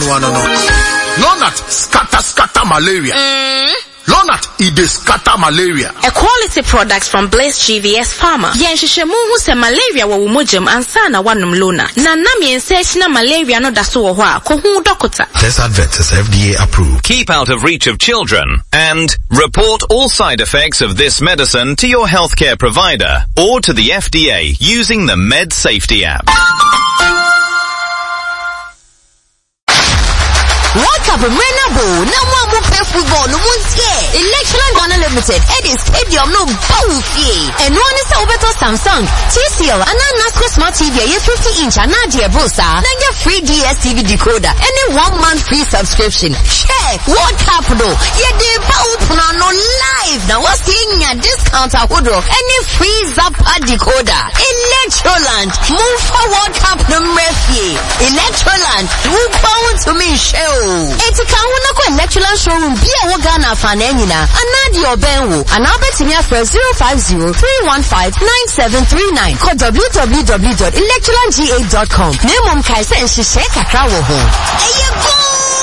Lonat scatter malaria. Lonat, it is scatter malaria. A quality product from Blaze GVS Pharma. Yenshishemu hu se malaria wa umojem ansana wanum lona. Na nami ensechina malaria no daso wo hwa ko hu dokota. This advert is FDA approved. Keep out of reach of children and report all side effects of this medicine to your healthcare provider or to the FDA using the Med Safety app. World Cup Renabo, no one will play football, no one's here. Electron Ghana Limited, Eddie Stadium, no both here. And one is over to Samsung, TCL, and then Nasco Smart TV, a 50-inch, and Nadia Bosa. Then get free DSTV decoder, and a 1 month free subscription. Check, World Cup though. Yeah, they both no live. Now what's in your discount at Woodrow? Any free Zappa decoder. Electroland, move for World Cup no mercy. Electroland, move forward to me, show. Eti kauna ko Electroland showroom bia wo Ghana fanenina anadi obenwo anabeti me afre 050-315-9739 call www.electrolandga.com. Nemom kai se nhihye kakra wo ho. Eye go